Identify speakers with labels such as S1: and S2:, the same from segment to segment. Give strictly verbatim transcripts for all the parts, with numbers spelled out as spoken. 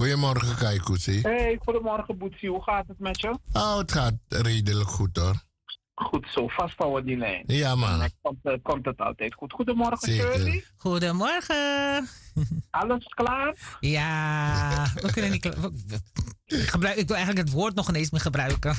S1: Goedemorgen, Kaikousi.
S2: Hey, goedemorgen Boetsie. Hoe gaat het met je?
S1: Oh, het gaat redelijk goed hoor.
S2: Goed zo, vasthouden die lijn.
S1: Ja, man.
S2: Dan komt, uh, komt het altijd goed. Goedemorgen,
S1: Zeker.
S2: Shirley.
S3: Goedemorgen.
S2: Alles klaar?
S3: Ja, we kunnen niet... kla- we- Ik, gebruik, ik wil eigenlijk het woord nog ineens meer gebruiken.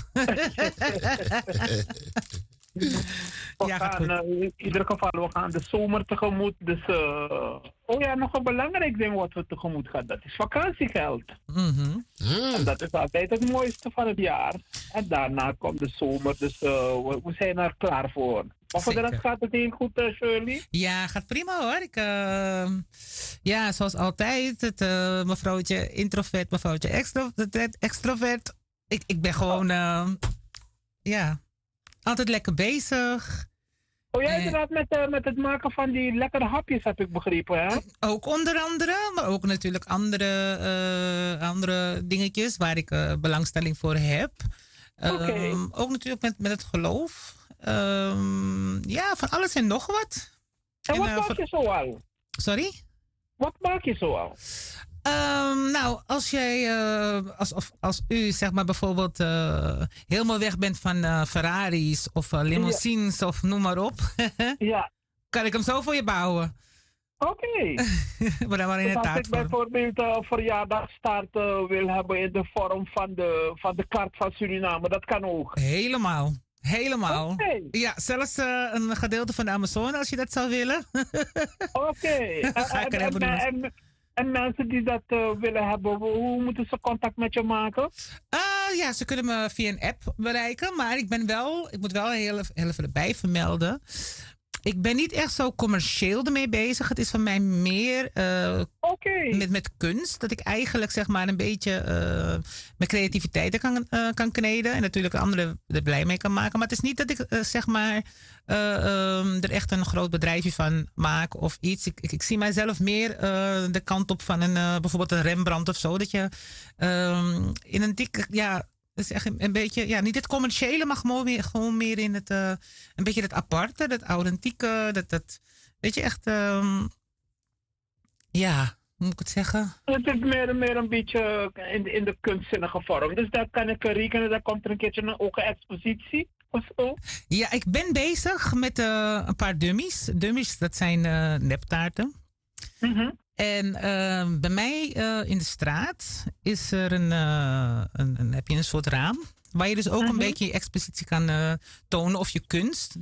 S2: We
S3: Ja, gaat
S2: gaan,
S3: goed.
S2: uh, in ieder geval, we gaan de zomer tegemoet. Dus, uh, oh ja, nog een belangrijk ding wat we tegemoet gaan. Dat is vakantiegeld.
S3: Mhm.
S1: Mm.
S2: En dat is altijd het mooiste van het jaar. En daarna komt de zomer. Dus uh, we, we zijn er klaar voor. Maar voor de
S3: Zeker.
S2: rest gaat het heel goed, uh, Shirley.
S3: Ja, gaat prima hoor. Ik, eh, ja, zoals altijd. Het uh, mevrouwtje introvert, mevrouwtje extrovert. extrovert. Ik, ik ben gewoon, uh, ja, altijd lekker bezig.
S2: Oh ja,
S3: Eh.
S2: inderdaad, met, uh, met het maken van die lekkere hapjes heb ik begrepen, hè?
S3: Ook onder andere, maar ook natuurlijk andere, uh, andere dingetjes waar ik uh, belangstelling voor heb.
S2: Oké.
S3: Um, ook natuurlijk met, met het geloof. Um, ja, van alles en nog wat.
S2: En
S3: En,
S2: wat
S3: uh,
S2: maak
S3: voor-
S2: je zo al?
S3: Sorry?
S2: Wat maak je zo al?
S3: Um, nou, als jij, uh, als, of, als u zeg maar bijvoorbeeld uh, helemaal weg bent van uh, Ferraris of uh, limousines of noem maar op,
S2: Ja,
S3: kan ik hem zo voor je bouwen.
S2: oké.
S3: maar dan maar in
S2: Dus
S3: het
S2: als ik
S3: taartvorm.
S2: bijvoorbeeld een verjaardagstaart uh, wil hebben in de vorm van de, van de kaart van Suriname, dat kan ook.
S3: Helemaal. Helemaal.
S2: Oké.
S3: Ja, zelfs uh, een gedeelte van de Amazone als je dat zou willen.
S2: Oké. En,
S3: Ga ik er
S2: en,
S3: helemaal
S2: en,
S3: doen.
S2: en, en mensen die dat uh, willen hebben, hoe hoe moeten ze contact met je maken?
S3: Uh, ja, ze kunnen me via een app bereiken. Maar ik ben wel, ik moet wel heel, even- heel even erbij vermelden. Ik ben niet echt zo commercieel ermee bezig. Het is van mij meer uh,
S2: Oké.
S3: met, met kunst. Dat ik eigenlijk zeg maar een beetje uh, mijn creativiteit kan, uh, kan kneden. En natuurlijk anderen er blij mee kan maken. Maar het is niet dat ik uh, zeg maar uh, um, er echt een groot bedrijfje van maak of iets. Ik, ik, ik zie mijzelf meer uh, de kant op van een, uh, bijvoorbeeld een Rembrandt of zo. Dat je um, in een dikke, ja... Dat is echt een, een beetje, ja, niet het commerciële, maar gewoon meer, gewoon meer in het, uh, een beetje het aparte, dat authentieke, dat, dat, weet je, echt, um, ja, hoe moet ik het zeggen?
S2: Het is meer, meer een beetje in de, in de kunstzinnige vorm. Dus daar kan ik uh, rekenen, daar komt er een keertje een, ook een expositie of zo.
S3: Ja, ik ben bezig met uh, een paar dummies. Dummies, dat zijn uh, neptaarten.
S2: Mhm.
S3: En uh, bij mij uh, in de straat is er een, uh, een, een, heb je een soort raam. Waar je dus ook
S2: Mhm.
S3: een beetje je expositie kan uh, tonen of je kunst.